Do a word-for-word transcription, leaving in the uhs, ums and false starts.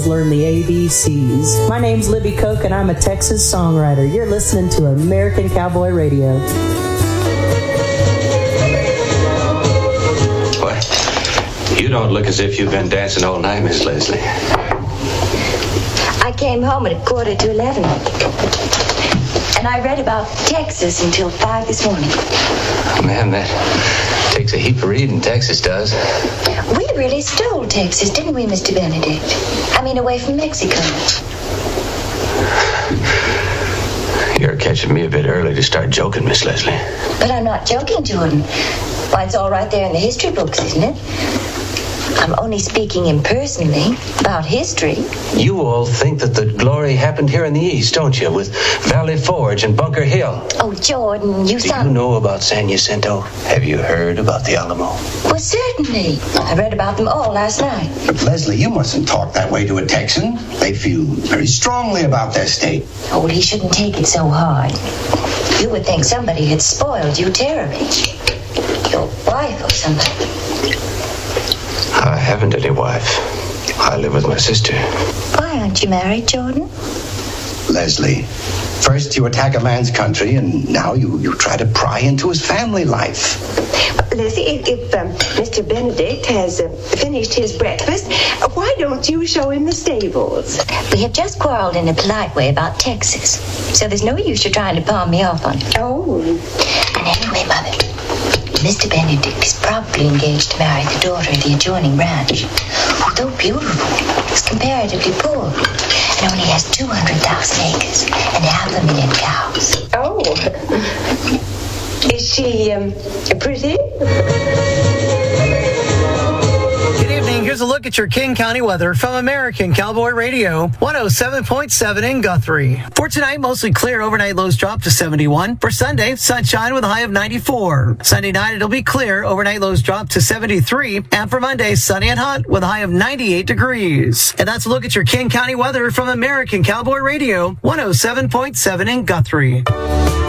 Learn the A B Cs. My name's Libby Koch, and I'm a Texas songwriter. You're listening to American Cowboy Radio. What? You don't look as if you've been dancing all night, Miss Leslie. I came home at a quarter to eleven. And I read about Texas until five this morning. Man, that takes a heap of reading, Texas does. We really stole Texas, didn't we, Mister Benedict? I mean, away from Mexico. You're catching me a bit early to start joking, Miss Leslie. But I'm not joking, Jordan. Why, it's all right there in the history books, isn't it? I'm only speaking impersonally about history. You all think that the glory happened here in the East, don't you? With Valley Forge and Bunker Hill. Oh, Jordan, you Do sound... you know about San Jacinto? Have you heard about the Alamo? Well, certainly. I read about them all last night. But, Leslie, you mustn't talk that way to a Texan. They feel very strongly about their state. Oh, well, he shouldn't take it so hard. You would think somebody had spoiled you terribly. Your wife or somebody. I haven't any wife. I live with my sister. Why aren't you married, Jordan? Leslie, first you attack a man's country, and now you, you try to pry into his family life. Leslie, if, if um, Mister Benedict has uh, finished his breakfast, why don't you show him the stables? We have just quarreled in a polite way about Texas, so there's no use you're trying to palm me off on it. Oh. And anyway, Mother, Mister Benedict is probably engaged to marry the daughter of the adjoining ranch, who, though beautiful, is comparatively poor and only has two hundred thousand acres and half a million cows. Oh. Is she um, pretty? Good evening. Here's a look at your King County weather from American Cowboy Radio, one oh seven point seven in Guthrie. For tonight, mostly clear. Overnight lows drop to seventy-one. For Sunday, sunshine with a high of ninety-four. Sunday night, it'll be clear. Overnight lows drop to seventy-three. And for Monday, sunny and hot with a high of ninety-eight degrees. And that's a look at your King County weather from American Cowboy Radio, one oh seven point seven in Guthrie.